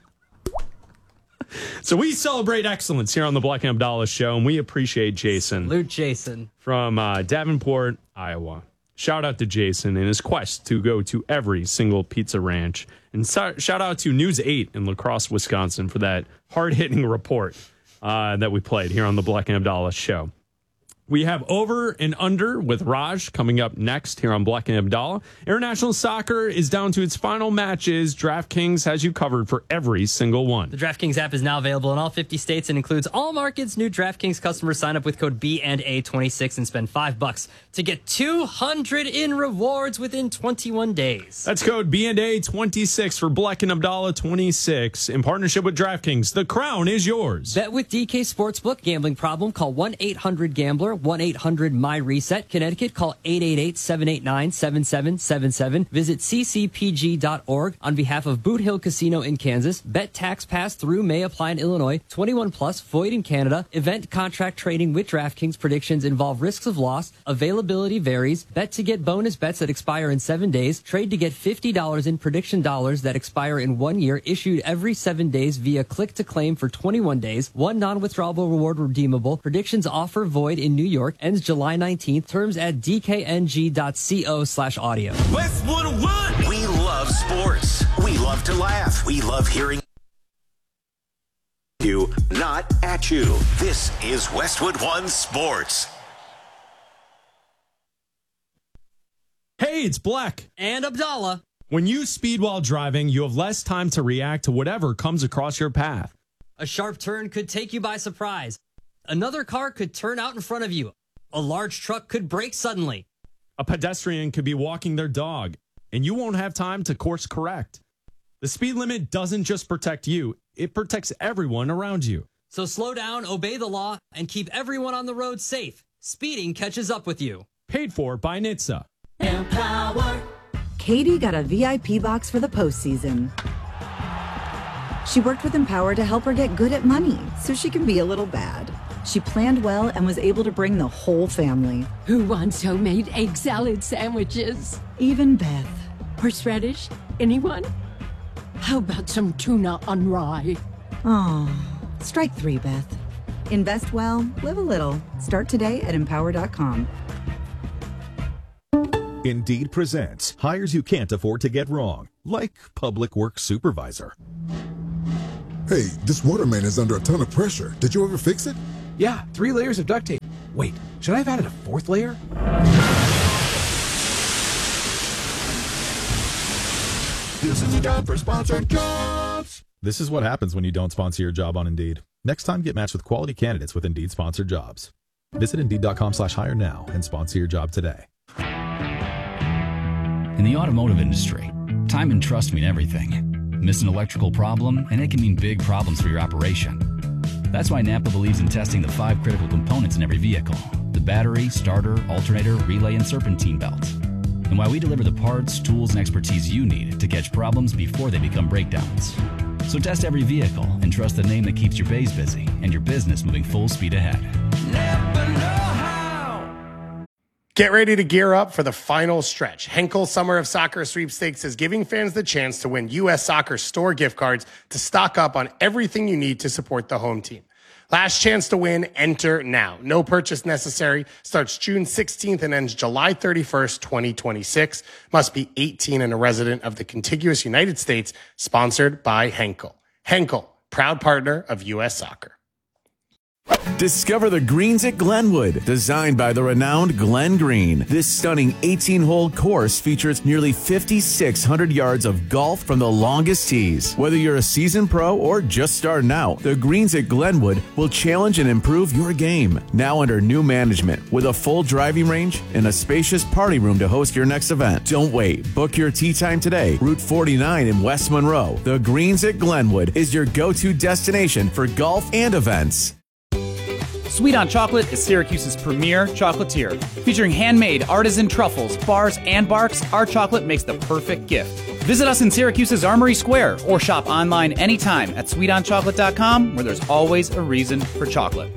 So we celebrate excellence here on the Black and Abdallah Show, and we appreciate Jason. Salute Jason. From uh, Davenport, Iowa. Shout out to Jason in his quest to go to every single pizza ranch. And so, shout out to News eight in La Crosse, Wisconsin for that hard-hitting report uh, that we played here on the Black and Abdallah Show. We have Over and Under with Raj coming up next here on Black and Abdallah. International soccer is down to its final matches. DraftKings has you covered for every single one. The DraftKings app is now available in all fifty states and includes all markets. New DraftKings customers sign up with code B and A twenty-six and spend five bucks to get two hundred in rewards within twenty-one days. That's code B and A twenty-six for Black and Abdallah twenty-six in partnership with DraftKings. The crown is yours. Bet with D K Sportsbook. Gambling problem? Call one eight hundred gambler. one eight hundred my reset. Connecticut, call eight eight eight, seven eight nine, seven seven seven seven. Visit c c p g dot org. On behalf of Boot Hill Casino in Kansas, bet tax pass through may apply in Illinois. twenty-one plus, void in Canada. Event contract trading with DraftKings. Predictions involve risks of loss. Availability varies. Bet to get bonus bets that expire in seven days. Trade to get fifty dollars in prediction dollars that expire in one year. Issued every seven days via click to claim for twenty-one days. One non-withdrawable reward redeemable. Predictions offer void in New York. Ends July nineteenth. Terms at d k n g dot co slash audio. Westwood One. We love sports. We love to laugh. We love hearing you, not at you. This is Westwood One Sports. Hey, it's Black and Abdallah. When you speed while driving, you have less time to react to whatever comes across your path. A sharp turn could take you by surprise. Another car could turn out in front of you. A large truck could brake suddenly. A pedestrian could be walking their dog, and you won't have time to course correct. The speed limit doesn't just protect you, it protects everyone around you. So slow down, obey the law, and keep everyone on the road safe. Speeding catches up with you. Paid for by N H T S A. Empower. Katie got a V I P box for the postseason. She worked with Empower to help her get good at money so she can be a little bad. She planned well and was able to bring the whole family. Who wants homemade egg salad sandwiches? Even Beth. Horseradish? Anyone? How about some tuna on rye? Oh, strike three, Beth. Invest well, live a little. Start today at empower dot com. Indeed presents hires you can't afford to get wrong, like public works supervisor. Hey, this waterman is under a ton of pressure. Did you ever fix it? Yeah, three layers of duct tape. Wait, should I have added a fourth layer? This is a job for sponsored jobs. This is what happens when you don't sponsor your job on Indeed. Next time, get matched with quality candidates with Indeed sponsored jobs. Visit Indeed.com slash hire now and sponsor your job today. In the automotive industry, time and trust mean everything. Miss an electrical problem, and it can mean big problems for your operation. That's why Napa believes in testing the five critical components in every vehicle: the battery, starter, alternator, relay, and serpentine belt. And why we deliver the parts, tools, and expertise you need to catch problems before they become breakdowns. So test every vehicle and trust the name that keeps your bays busy and your business moving full speed ahead. Napa know-how. Get ready to gear up for the final stretch. Henkel Summer of Soccer Sweepstakes is giving fans the chance to win U S Soccer store gift cards to stock up on everything you need to support the home team. Last chance to win, enter now. No purchase necessary. Starts June sixteenth and ends July thirty-first, twenty twenty-six. Must be eighteen and a resident of the contiguous United States. Sponsored by Henkel. Henkel, proud partner of U S Soccer. Discover the greens at Glenwood, designed by the renowned Glenn Green. This stunning eighteen-hole course features nearly fifty-six hundred yards of golf from the longest tees. Whether you're a seasoned pro or just starting out, the greens at Glenwood will challenge and improve your game. Now under new management, with a full driving range and a spacious party room to host your next event. Don't wait. Book your tee time today. Route forty-nine in West Monroe. The greens at Glenwood is your go-to destination for golf and events. Sweet on Chocolate is Syracuse's premier chocolatier. Featuring handmade artisan truffles, bars, and barks, our chocolate makes the perfect gift. Visit us in Syracuse's Armory Square or shop online anytime at sweet on chocolate dot com, where there's always a reason for chocolate.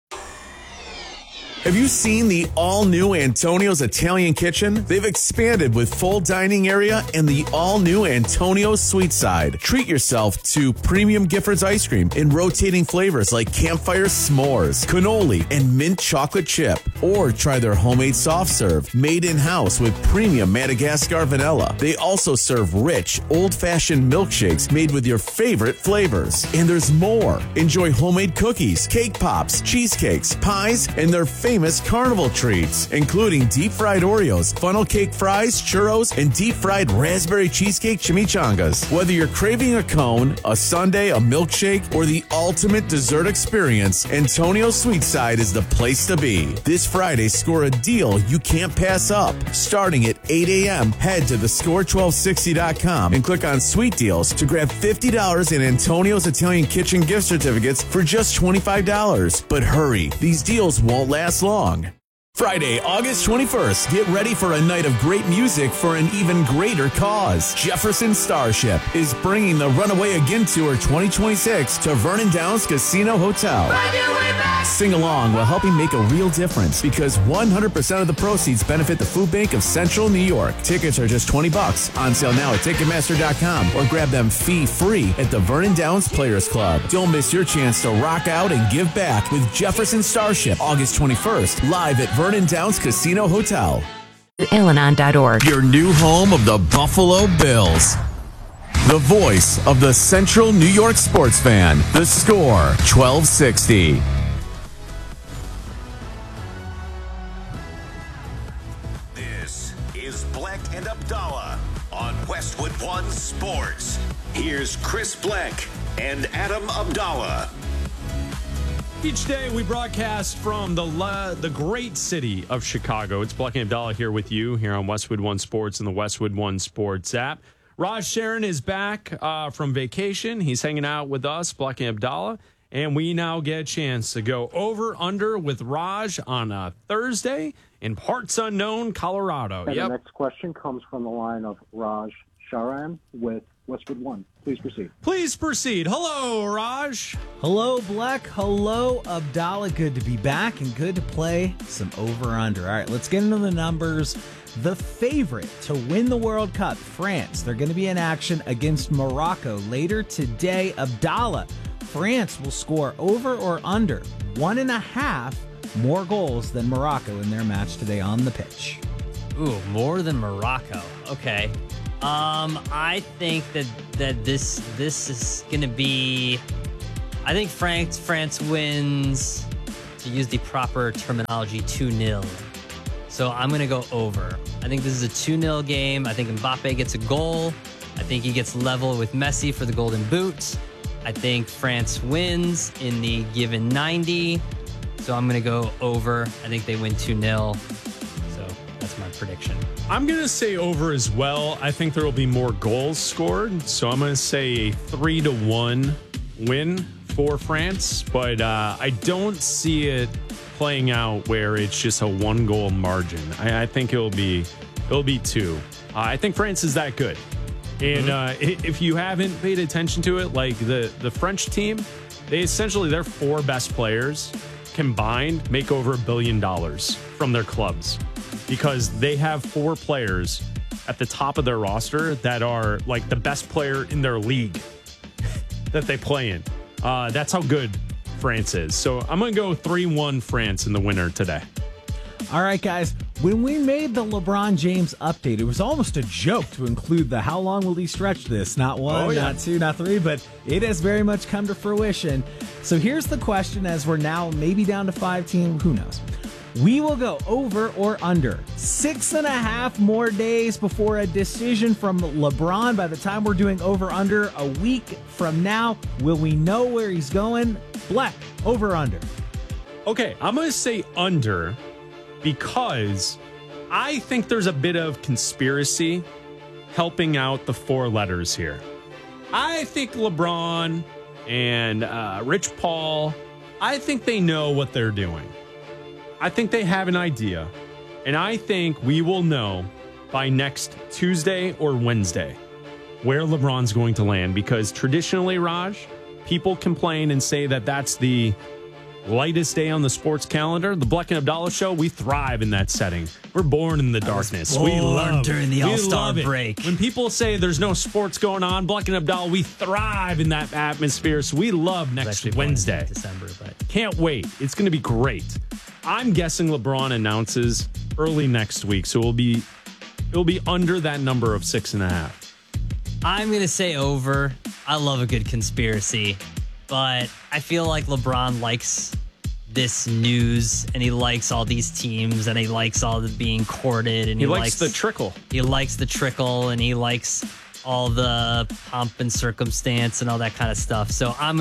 Have you seen the all-new Antonio's Italian Kitchen? They've expanded with full dining area and the all-new Antonio's Sweet Side. Treat yourself to premium Giffords ice cream in rotating flavors like campfire s'mores, cannoli, and mint chocolate chip. Or try their homemade soft serve, made in-house with premium Madagascar vanilla. They also serve rich, old-fashioned milkshakes made with your favorite flavors. And there's more. Enjoy homemade cookies, cake pops, cheesecakes, pies, and their favorite famous carnival treats, including deep-fried Oreos, funnel cake fries, churros, and deep-fried raspberry cheesecake chimichangas. Whether you're craving a cone, a sundae, a milkshake, or the ultimate dessert experience, Antonio's Sweet Side is the place to be. This Friday, score a deal you can't pass up. Starting at eight a.m., head to the score twelve sixty dot com and click on Sweet Deals to grab fifty dollars in Antonio's Italian Kitchen gift certificates for just twenty-five dollars. But hurry, these deals won't last long. Friday, August twenty-first, get ready for a night of great music for an even greater cause. Jefferson Starship is bringing the Runaway Again Tour twenty twenty-six to Vernon Downs Casino Hotel. Sing along while helping make a real difference, because one hundred percent of the proceeds benefit the Food Bank of Central New York. Tickets are just twenty bucks, on sale now at Ticketmaster dot com, or grab them fee-free at the Vernon Downs Players Club. Don't miss your chance to rock out and give back with Jefferson Starship, August twenty-first, live at Vernon Downs Casino Hotel. Al Anon dot org. Your new home of the Buffalo Bills. The voice of the Central New York sports fan. The Score, twelve sixty. This is Black and Abdallah on Westwood One Sports. Here's Chris Black and Adam Abdallah. Each day we broadcast from the la- the great city of Chicago. It's Black and Abdallah here with you here on Westwood One Sports and the Westwood One Sports app. Raj Sharon is back uh, from vacation. He's hanging out with us, Black and Abdallah, and we now get a chance to go over under with Raj on a Thursday in parts unknown Colorado. And yep. The next question comes from the line of Raj Sharan with Westwood One. Please proceed. Please proceed. Hello, Raj. Hello, Black. Hello, Abdallah. Good to be back and good to play some over-under. All right, let's get into the numbers. The favorite to win the World Cup, France. They're going to be in action against Morocco later today. Abdallah, France will score over or under one and a half more goals than Morocco in their match today on the pitch. Ooh, more than Morocco. Okay. Um, I think that that this this is gonna be. I think France France wins. To use the proper terminology, two nil. So I'm gonna go over. I think this is a two nil game. I think Mbappe gets a goal. I think he gets level with Messi for the Golden Boot. I think France wins in the given ninety. So I'm going to go over. I think they win two nil. So that's my prediction. I'm going to say over as well. I think there will be more goals scored. So I'm going to say a three to one win for France. But uh, I don't see it playing out where it's just a one goal margin. I, I think it'll be it'll be two. Uh, I think France is that good. And uh, if you haven't paid attention to it, like the, the French team, they essentially, their four best players combined make over a billion dollars from their clubs because they have four players at the top of their roster that are like the best player in their league that they play in. Uh, that's how good France is. So I'm going to go three one France in the winner today. All right, guys. When we made the LeBron James update, it was almost a joke to include the how long will he stretch this? Not one, oh, yeah. not two, not three, but it has very much come to fruition. So here's the question as we're now maybe down to five team, who knows? We will go over or under. Six and a half more days before a decision from LeBron. By the time we're doing over under a week from now, will we know where he's going? Black, over under. Okay, I'm going to say under. Because I think there's a bit of conspiracy helping out the four letters here. I think LeBron and uh, Rich Paul, I think they know what they're doing. I think they have an idea. And I think we will know by next Tuesday or Wednesday where LeBron's going to land. Because traditionally, Raj, people complain and say that that's the lightest day on the sports calendar. The Bleck and Abdallah show, we thrive in that setting. We're born in the darkness. We love during the we All-Star love it. break. When people say there's no sports going on, Bleck and Abdallah, we thrive in that atmosphere. So we love next Wednesday. December, but can't wait. It's going to be great. I'm guessing LeBron announces early next week, so it'll be it'll be under that number of six and a half. I'm going to say over. I love a good conspiracy. But I feel like LeBron likes this news and he likes all these teams and he likes all the being courted and he, he likes, likes the trickle. He likes the trickle and he likes all the pomp and circumstance and all that kind of stuff. So I'm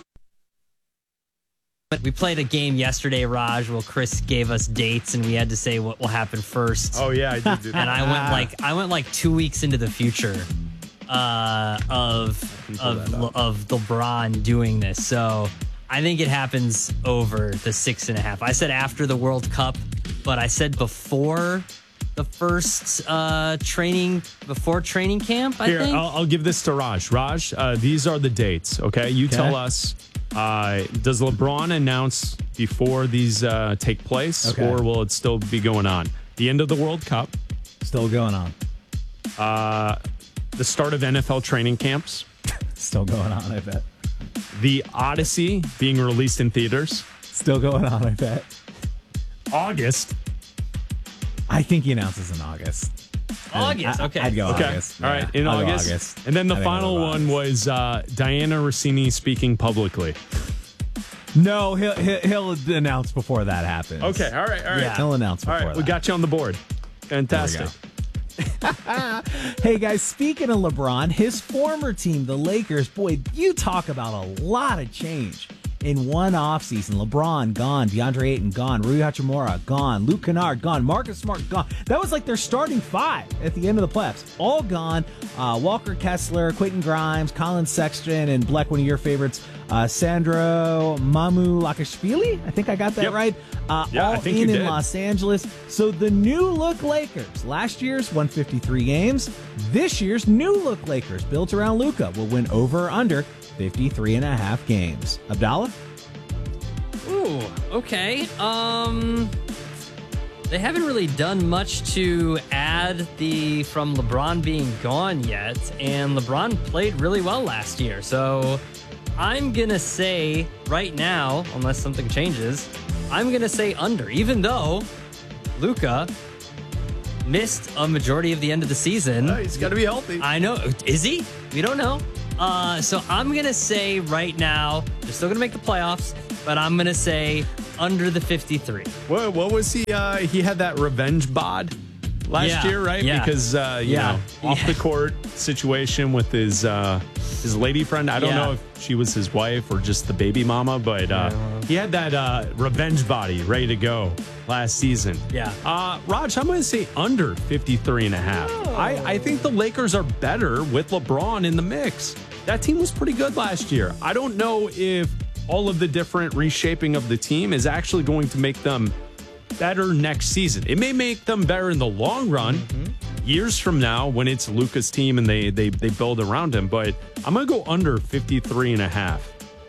we played a game yesterday, Raj, where Chris gave us dates and we had to say what will happen first. Oh yeah, I did do that. And I went like I went like two weeks into the future. Uh, of of of LeBron doing this, so I think it happens over the six and a half. I said after the World Cup, but I said before the first uh, training, before training camp. I Here, think I'll, I'll give this to Raj. Raj, uh, these are the dates. Okay, you Okay. tell us. Uh, does LeBron announce before these uh, take place, Okay. or will it still be going on? The end of the World Cup, Still going on. uh, the start of N F L training camps, Still going on, I bet. the Odyssey being released in theaters, Still going on, I bet. August. I think he announces in August. August. I- okay, I'd go Okay, August. all right, Yeah, in I'll go August. August. And then the I think I'll final go one August. was uh, Diana Rossini speaking publicly. No, he'll, he'll he'll announce before that happens. Okay, all right, all right. Yeah, he'll announce All before right, that. we got you on the board. Fantastic. Hey guys, speaking of LeBron, his former team, the Lakers, boy, you talk about a lot of change in one offseason. LeBron gone, DeAndre Ayton gone, Rui Hachimura gone, Luke Kennard gone, Marcus Smart gone. That was like their starting five at the end of the playoffs. All gone. Uh, Walker Kessler, Quentin Grimes, Colin Sexton, and Bleck, one of your favorites, uh, Sandro Mamu Lakashvili. I think I got that Yep. right. Uh, Yeah, I all think in you in did. Los Angeles. So the new look Lakers, last year's won fifty-three games. This year's new look Lakers, built around Luka, will win over or under fifty-three and a half games. Abdallah? Ooh, okay. Um, they haven't really done much to add the from LeBron being gone yet, and LeBron played really well last year. So I'm gonna say right now, unless something changes, I'm gonna say under. Even though Luka missed a majority of the end of the season. Uh, he's got to be healthy. I know. Is he? We don't know. Uh, so I'm going to say right now, they're still going to make the playoffs, but I'm going to say under the fifty-three. What, what was he? Uh, he had that revenge bod last Yeah, year, right? yeah. Because, uh, you Yeah. know, off Yeah. the court situation with his uh, his lady friend. I don't Yeah. know if she was his wife or just the baby mama, but uh, he had that uh, revenge body ready to go last season. Yeah. Uh, Raj, I'm going to say under fifty-three and a half. I, I think the Lakers are better with LeBron in the mix. That team was pretty good last year. I don't know if all of the different reshaping of the team is actually going to make them better next season. It may make them better in the long run, mm-hmm. years from now when it's Luka's team and they, they, they build around him. But I'm going to go under fifty-three and a half.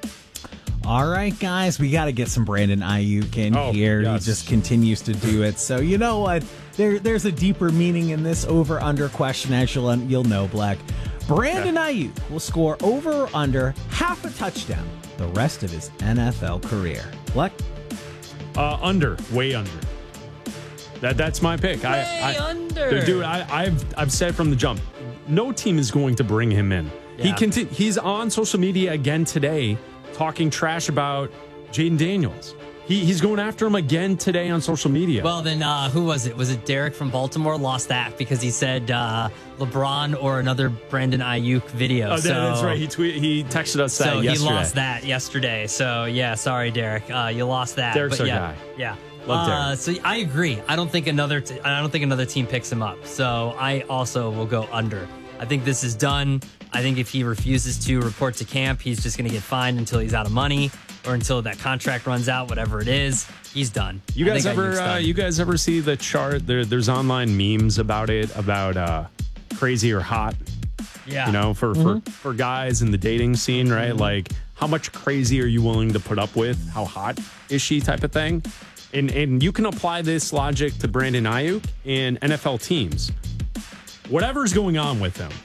All right, guys, we got to get some Brandon Ayuk in Oh, here. yes. He just continues to do it. So you know what? There, there's a deeper meaning in this over/under question, as you'll, you'll know, Black. Brandon Ayuk will score over or under half a touchdown the rest of his N F L career. Black? Uh, under, way under. That that's my pick. Way I, I, under. Dude, I, I've I've said from the jump, no team is going to bring him in. He Yeah. conti- He's on social media again today, talking trash about Jaden Daniels. He he's going after him again today on social media. Well, then uh, who was it? Was it Derek from Baltimore? Lost that because he said uh, LeBron or another Brandon Ayuk video. oh, so, that- that's right. He tweet, he texted us that So he yesterday. lost that yesterday. So yeah, sorry, Derek. Uh, you lost that. Derek's but our yeah, guy. Yeah. Love uh, Derek. so I agree. I don't think another. T- I don't think another team picks him up. So I also will go under. I think this is done. I think if he refuses to report to camp, he's just going to get fined until he's out of money or until that contract runs out. Whatever it is, he's done. You I guys think ever Ayuk's uh, done. you guys ever see the chart? There, there's online memes about it, about uh, crazy or hot. Yeah. You know, for, Mhm. for, for guys in the dating scene, right? Mhm. Like, how much crazy are you willing to put up with? How hot is she type of thing? And, and you can apply this logic to Brandon Ayuk and N F L teams. Whatever's going on with him,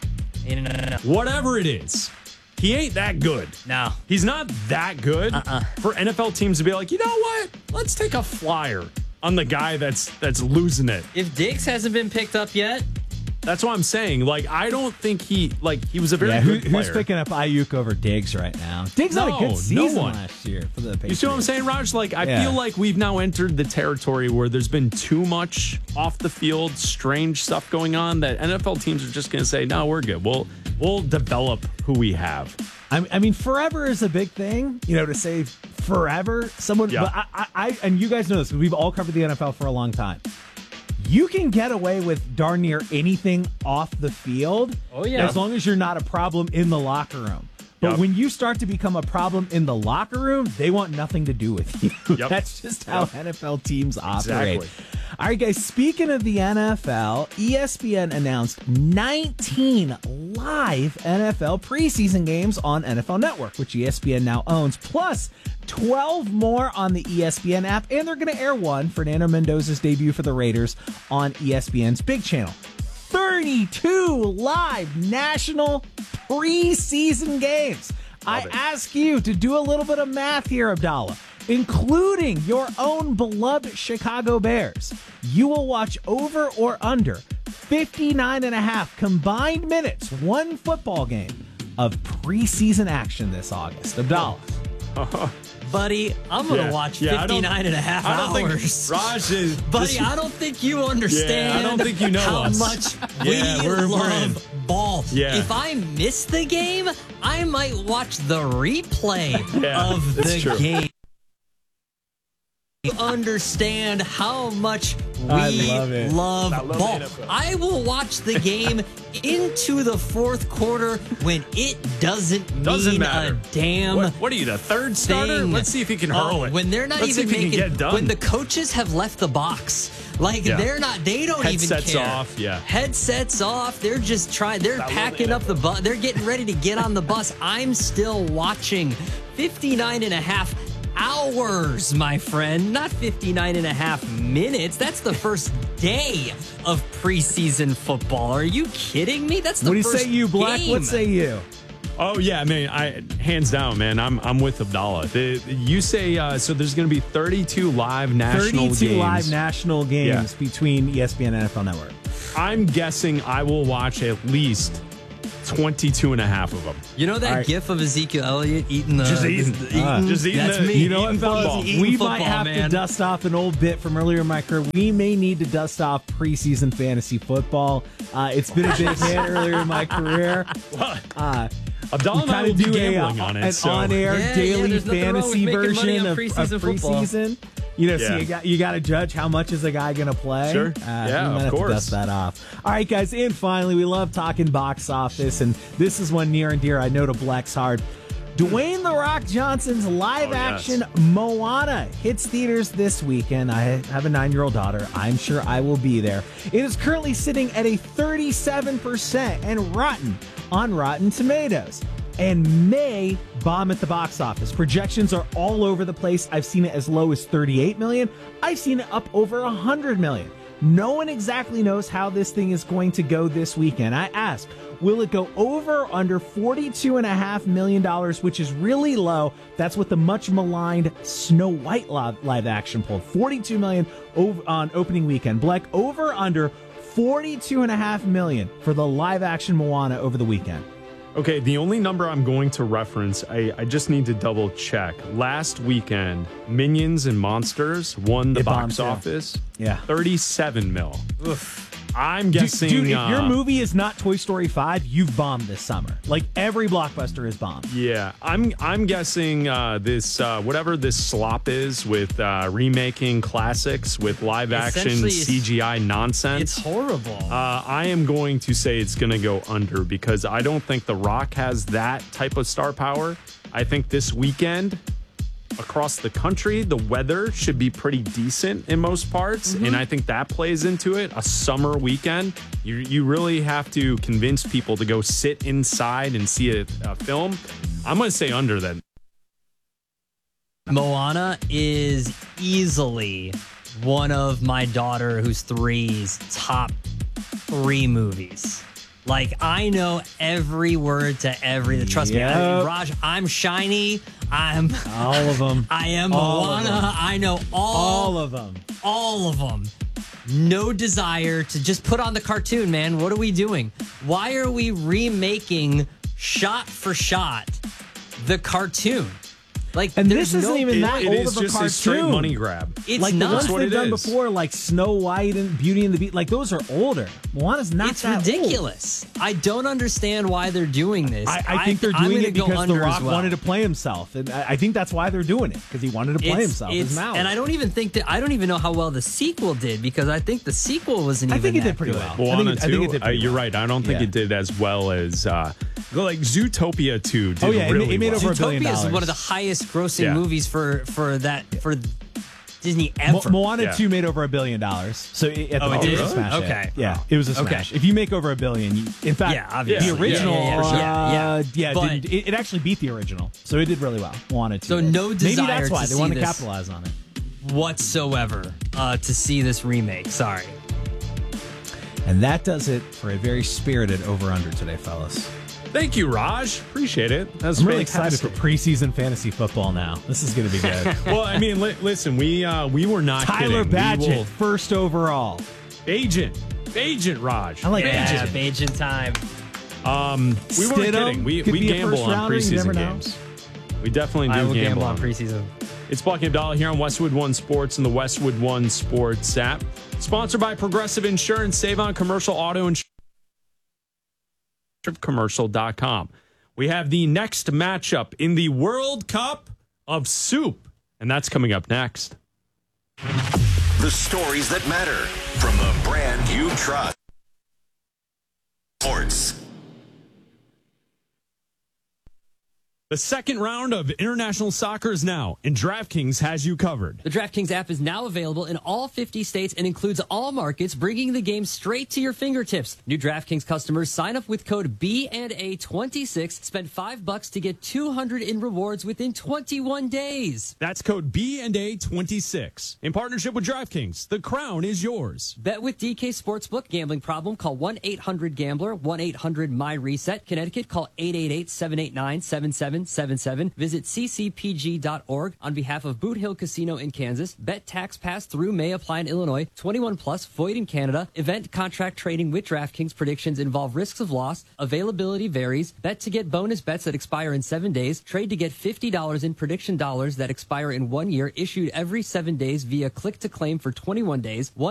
whatever it is, he ain't that good. No. He's not that good Uh-uh. for N F L teams to be like, you know what? Let's take a flyer on the guy that's that's losing it. If Diggs hasn't been picked up yet, that's what I'm saying. Like, I don't think he like he was a very Yeah, who, good player. who's picking up Ayuk over Diggs right now? Diggs No, had a good no season one. last year for the Patriots. You see what I'm saying, Raj? Like, I Yeah. feel like we've now entered the territory where there's been too much off the field, strange stuff going on that N F L teams are just going to say, no, we're good. We'll we'll develop who we have. I, I mean, forever is a big thing, you know, to say forever. Someone, Yeah. but I, I, I, and you guys know this, we've all covered the N F L for a long time. You can get away with darn near anything off the field. Oh, yeah. As long as you're not a problem in the locker room. But Yep. when you start to become a problem in the locker room, they want nothing to do with you. Yep. That's just how Yep. N F L teams operate. Exactly. All right, guys, speaking of the N F L, E S P N announced nineteen live N F L preseason games on N F L Network, which E S P N now owns, plus twelve more on the E S P N app, and they're going to air one, Fernando Mendoza's debut for the Raiders, on E S P N's Big Channel. thirty-two live national preseason games. I ask you to do a little bit of math here, Abdallah, including your own beloved Chicago Bears. You will watch over or under fifty-nine and a half combined minutes, one football game of preseason action this August. Abdallah. buddy, I'm going to Yeah. watch Yeah, I don't- fifty-nine and a half I don't think hours. Raj is- buddy, this- I don't think you understand Yeah, I don't think you know how us. much Yeah, we we're- we're love in. ball. Yeah. If I miss the game, I might watch the replay Yeah, of that's the true. game. You understand how much we I love it. love, I love ball. the N F L. I will watch the game into the fourth quarter when it doesn't, Doesn't mean matter. a damn What, what are you, the third starter? thing. Let's see if he can hurl Oh, it. when they're not Let's even see if he making can get done. when the coaches have left the box. Like Yeah. they're not they don't Headsets even care. off, yeah. Headsets off. They're just trying they're I love the packing N up F the L. bus. They're getting ready to get on the bus. I'm still watching fifty-nine and a half hours, my friend, not fifty-nine and a half minutes. That's the first day of preseason football. Are you kidding me? That's the What do you first say, you, Black? game. What say you? Oh yeah, I mean, I hands down, man. I'm I'm with Abdallah. The, you say uh, so? There's going to be thirty-two live national thirty-two games. live national games between E S P N and N F L Network. I'm guessing I will watch at least twenty-two and a half of them. You know that All right. gif of Ezekiel Elliott eating the Just eating. the- eating- Uh, just eating That's the- me. you know Eating what, fellas? football. Eating we football, might have man. to dust off an old bit from earlier in my career. We may need to dust off preseason fantasy football. Uh, it's been a big hit earlier in my career. Uh, Abdallah we and I kinda will be do a, gambling on it, an so- on-air Yeah, yeah, daily there's nothing wrong with fantasy making money version on of preseason of football. preseason. You know, so Yeah. you got you got to judge how much is a guy going to play. Sure. Uh, Yeah, we might of have course. to dust that off. All right, guys, and finally, we love talking box office, and this is one near and dear, I know, to Black's heart. Dwayne The Rock Johnson's live-action Moana hits theaters this weekend. I have a nine-year-old daughter. I'm sure I will be there. It is currently sitting at a thirty-seven percent and rotten on Rotten Tomatoes, and may bomb at the box office. Projections are all over the place. I've seen it as low as thirty-eight million. I've seen it up over one hundred million. No one exactly knows how this thing is going to go this weekend. I ask, will it go over or under forty-two point five million dollars, which is really low? That's what the much maligned Snow White live, live action pulled. forty-two million over on opening weekend. Black, over under forty-two point five million for the live action Moana over the weekend. Okay, the only number I'm going to reference, I, I just need to double check. Last weekend, Minions and Monsters won the It box bombed, yeah. office. Yeah. thirty-seven mil. Oof. I'm guessing. Dude, if uh, your movie is not Toy Story five, you've bombed this summer. Like every blockbuster is bombed. Yeah, I'm I'm guessing uh, this uh, whatever this slop is with uh, remaking classics with live action Essentially, it's- C G I nonsense. It's horrible. Uh, I am going to say it's going to go under because I don't think The Rock has that type of star power. I think this weekend across the country, the weather should be pretty decent in most parts. Mm-hmm. And I think that plays into it. A summer weekend, you, you really have to convince people to go sit inside and see a, a film. I'm going to say under then. Moana is easily one of my daughter, who's three's, top three movies. Like, I know every word to every. Trust me, I, Yep. Raj. I'm shiny. I'm all of them. I am All of Moana. them. I know all, All of them. all of them. No desire to just put on the cartoon, man. What are we doing? Why are we remaking shot for shot the cartoon? Like, And there's this isn't no- even that It old is of a just cartoon. a straight money grab. It's like not. the ones That's what they've it done is. before, like Snow White and Beauty and the Beast. Like those are older. Moana's not It's that ridiculous. I don't understand why they're doing this. old. I, I think they're I'm doing gonna it go because The under Rock as well. wanted to play himself, and I, I think that's why they're doing it because he wanted to play It's- himself. it's- His mouth. and I don't even think that I don't even know how well the sequel did because I think the sequel wasn't I even. think it that did pretty good. well. I think Moana it- I think two, it did uh, pretty you're well. right. I don't think Yeah. it did as well as uh, like Zootopia two did Oh, yeah, it ma- really it made well. over a billion Zootopia is dollars. one of the highest grossing Yeah. movies for for that for Disney Mo- ever. Moana Yeah. two made over a billion dollars. So it, at the Oh, it moment, did? was a smash hit. Okay. Yeah, it was a Okay. smash. If you make over a billion, you, in fact, Yeah, obviously. the original, Yeah, yeah, yeah, for sure. uh, Yeah, yeah, but- didn't- it, it actually beat the original, so it did really well. Moana two. So did. no Maybe desire that's why to they see wanted to this. capitalize on it. whatsoever uh, to see this remake. Sorry. And that does it for a very spirited over-under today, fellas. Thank you, Raj. Appreciate it. That's I'm really fantastic. excited for preseason fantasy football now. This is going to be good. Well, I mean, li- listen, we uh, we were not Tyler kidding. We Badgett, will- first overall. Agent, Agent Raj. I like Yeah, Agent. Agent time. Um, we weren't Stidham kidding. We could we be a gamble first on rounder, you never preseason know. games. We definitely do I will gamble, gamble on on preseason. It's Black and Dollar here on Westwood One Sports and the Westwood One Sports app. Sponsored by Progressive Insurance. Save on commercial auto insurance. Commercial dot com. We have the next matchup in the World Cup of Soup, and that's coming up next. The stories that matter from the brand you trust. Sports. The second round of international soccer is now, and DraftKings has you covered. The DraftKings app is now available in all fifty states and includes all markets, bringing the game straight to your fingertips. New DraftKings customers sign up with code B and A twenty-six, spend five bucks to get two hundred in rewards within twenty-one days. That's code B and A twenty-six. In partnership with DraftKings, the crown is yours. Bet with D K Sportsbook. Gambling problem? Call one eight hundred gambler, one eight hundred my reset. Connecticut, call eight eight eight, seven eight nine, seven seven seven seven seven. Visit c c p g dot org on behalf of Boot Hill Casino in Kansas. Bet tax pass through may apply in Illinois. twenty-one plus, void in Canada. Event contract trading with DraftKings. Predictions involve risks of loss. Availability varies. Bet to get bonus bets that expire in seven days. Trade to get fifty dollars in prediction dollars that expire in one year. Issued every seven days via click to claim for twenty-one days. One